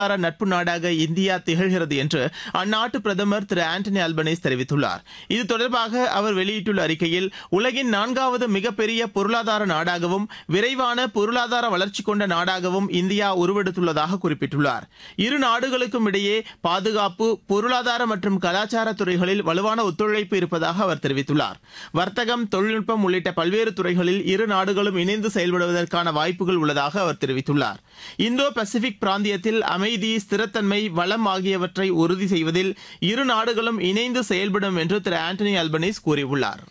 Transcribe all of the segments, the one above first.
நட்பு நாடாக இந்தியா திகழ்கிறது என்று அந்நாட்டு பிரதமர் திரு ஆண்டனி அல்பனீஸ் தெரிவித்துள்ளார். இது தொடர்பாக அவர் வெளியிட்டுள்ள அறிக்கையில், உலகின் 4வது மிகப்பெரிய பொருளாதார நாடாகவும் விரைவான பொருளாதார வளர்ச்சி கொண்ட நாடாகவும் இந்தியா உருவெடுத்துள்ளதாக குறிப்பிட்டுள்ளார். இரு நாடுகளுக்கும் இடையே பாதுகாப்பு, பொருளாதார மற்றும் கலாச்சார துறைகளில் வலுவான ஒத்துழைப்பு இருப்பதாக அவர் தெரிவித்துள்ளார். வர்த்தகம், தொழில்நுட்பம் உள்ளிட்ட பல்வேறு துறைகளில் இரு நாடுகளும் இணைந்து செயல்படுவதற்கான வாய்ப்புகள் உள்ளதாக அவர் தெரிவித்துள்ளார். இந்தோ பசிபிக் பிராந்தியத்தில் அமைதி, ஸ்திரத்தன்மை, வளம் ஆகியவற்றை உறுதி செய்வதில் இரு நாடுகளும் இணைந்து செயல்படும் என்று திரு ஆண்டனி அல்பனீஸ் கூறியுள்ளார்.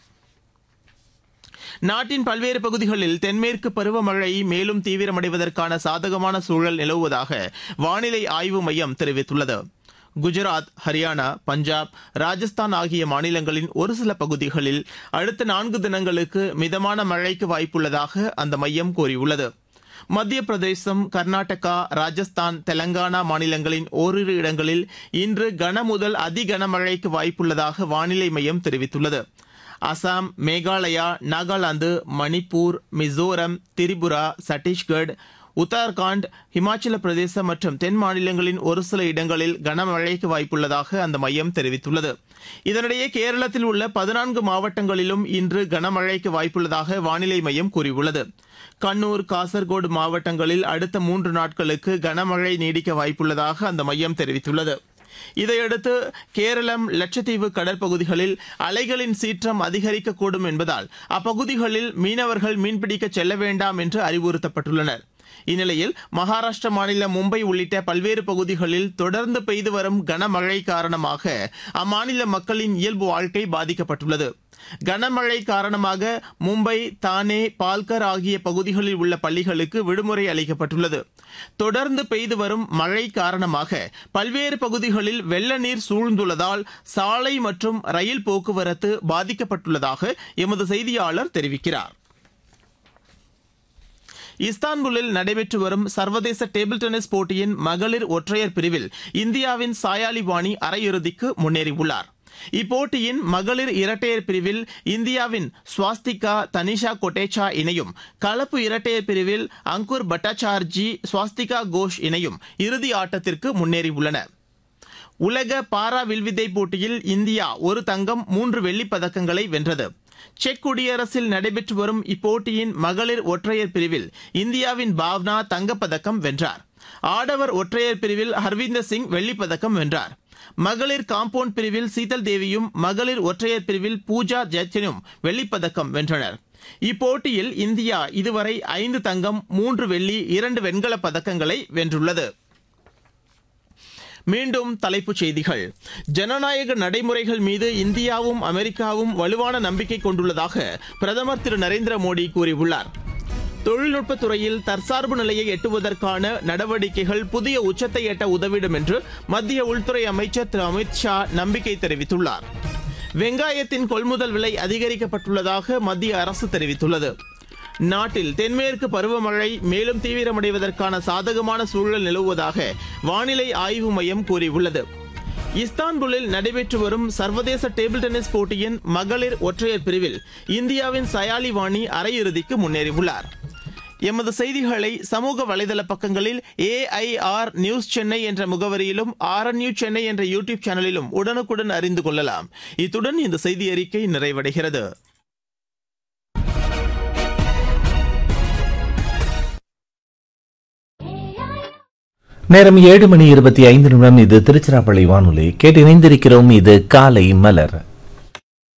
நாட்டின் பல்வேறு பகுதிகளில் தென்மேற்கு பருவமழை மேலும் தீவிரமடைவதற்கான சாதகமான சூழல் நிலவுவதாக வானிலை ஆய்வு மையம் தெரிவித்துள்ளது. குஜராத், ஹரியானா, பஞ்சாப், ராஜஸ்தான் ஆகிய மாநிலங்களின் ஒரு சில பகுதிகளில் அடுத்த 4 தினங்களுக்கு மிதமான மழைக்கு வாய்ப்புள்ளதாக அந்த மையம் கூறியுள்ளது. மத்திய பிரதேசம், கர்நாடகா, ராஜஸ்தான், தெலங்கானா மாநிலங்களின் ஓரிரு இடங்களில் இன்று கன முதல் அதி கனமழைக்கு வாய்ப்புள்ளதாக வானிலை மையம் தெரிவித்துள்ளது. அசாம், மேகாலயா, நாகாலாந்து, மணிப்பூர், மிசோரம், திரிபுரா, சத்தீஸ்கர், உத்தராகண்ட், இமாச்சல பிரதேசம் மற்றும் தென் மாநிலங்களின் ஒரு சில இடங்களில் கனமழைக்கு வாய்ப்புள்ளதாக அந்த மையம் தெரிவித்துள்ளது. இதனிடையே கேரளத்தில் உள்ள 14 மாவட்டங்களிலும் இன்று கனமழைக்கு வாய்ப்புள்ளதாக வானிலை மையம் கூறியுள்ளது. கண்ணூர், காசர்கோடு மாவட்டங்களில் அடுத்த 3 நாட்களுக்கு கனமழை நீடிக்க வாய்ப்புள்ளதாக அந்த மையம் தெரிவித்துள்ளது. இதையடுத்து கேரளம், லட்சத்தீவு கடற்பகுதிகளில் அலைகளின் சீற்றம் அதிகரிக்கக்கூடும் என்பதால் அப்பகுதிகளில் மீனவர்கள் மீன்பிடிக்க செல்ல வேண்டாம் என்று அறிவுறுத்தப்பட்டுள்ளனர். இந்நிலையில் மகாராஷ்டிர மாநிலம் மும்பை உள்ளிட்ட பல்வேறு பகுதிகளில் தொடர்ந்து பெய்து வரும் கனமழை காரணமாக அம்மாநில மக்களின் இயல்பு வாழ்க்கை பாதிக்கப்பட்டுள்ளது. கனமழை காரணமாக மும்பை, தானே, பால்கர் ஆகிய பகுதிகளில் உள்ள பள்ளிகளுக்கு விடுமுறை அளிக்கப்பட்டுள்ளது. தொடர்ந்து பெய்து வரும் மழை காரணமாக பல்வேறு பகுதிகளில் வெள்ள நீர் சூழ்ந்துள்ளதால் சாலை மற்றும் ரயில் போக்குவரத்து பாதிக்கப்பட்டுள்ளதாக எமது செய்தியாளர் தெரிவிக்கிறார். இஸ்தான்புல்லில் நடைபெற்று வரும் சர்வதேச டேபிள் டென்னிஸ் போட்டியின் மகளிர் ஒற்றையர் பிரிவில் இந்தியாவின் சாயாலி வாணி அரையிறுதிக்கு முன்னேறியுள்ளார். இப்போட்டியின் மகளிர் இரட்டையர் பிரிவில் இந்தியாவின் ஸ்வாஸ்திகா, தனிஷா கொட்டேச்சா இணையும், கலப்பு இரட்டையர் பிரிவில் அங்குர் பட்டாச்சார்ஜி, ஸ்வாஸ்திகா கோஷ் இணையும் இறுதி ஆட்டத்திற்கு முன்னேறியுள்ளன. உலக பாரா வில்வித்தை போட்டியில் இந்தியா 1 தங்கம், 3 வெள்ளிப் பதக்கங்களை வென்றது. செக் குடியரசில் நடைபெற்று வரும் இப்போட்டியின் மகளிர் ஒற்றையர் பிரிவில் இந்தியாவின் பாவ்னா தங்கப்பதக்கம் வென்றார். ஆடவர் ஒற்றையர் பிரிவில் ஹர்வீந்தர் சிங் வெள்ளிப் பதக்கம் வென்றார். மகளிர் காம்பவுண்ட் பிரிவில் சீதல் தேவியும், மகளிர் ஒற்றையர் பிரிவில் பூஜா ஜெயச்சனும் வெள்ளிப் பதக்கம் வென்றனர். இப்போட்டியில் இந்தியா இதுவரை 5 தங்கம், 3 வெள்ளி, 2 வெண்கலப் பதக்கங்களை வென்றுள்ளது. மீண்டும் தலைப்புச் செய்திகள். ஜனநாயக நடைமுறைகள் மீது இந்தியாவும் அமெரிக்காவும் வலுவான நம்பிக்கை கொண்டுள்ளதாக பிரதமர் திரு நரேந்திர மோடி கூறியுள்ளார். தொழில்நுட்பத் துறையில் தற்சார்பு நிலையை எட்டுவதற்கான நடவடிக்கைகள் புதிய உச்சத்தை எட்ட உதவிடும் என்று மத்திய உள்துறை அமைச்சர் திரு அமித் ஷா நம்பிக்கை தெரிவித்துள்ளார். வெங்காயத்தின் கொள்முதல் விலை அதிகரிக்கப்பட்டுள்ளதாக மத்திய அரசு தெரிவித்துள்ளது. நாட்டில் தென்மேற்கு பருவமழை மேலும் தீவிரமடைவதற்கான சாதகமான சூழல் நிலவுவதாக வானிலை ஆய்வு மையம் கூறியுள்ளது. இஸ்தான்புல்லில் நடைபெற்று வரும் சர்வதேச டேபிள் டென்னிஸ் போட்டியின் மகளிர் ஒற்றையர் பிரிவில் இந்தியாவின் சயாலி வாணி அரையிறுதிக்கு முன்னேறியுள்ளார். எமது செய்திகளை சமூக வலைதள பக்கங்களில் AIR நியூஸ் சென்னை என்ற முகவரியிலும் RNU சென்னை என்ற யூடியூப் சேனலிலும் உடனுக்குடன் அறிந்து கொள்ளலாம். இத்துடன் இந்த செய்தி அறிக்கை நிறைவடைகிறது. நேரம் 7:25 இது திருச்சிராப்பள்ளி வானொலி. கேட்டு இணைந்திருக்கிறோம். இது காலை மலர்.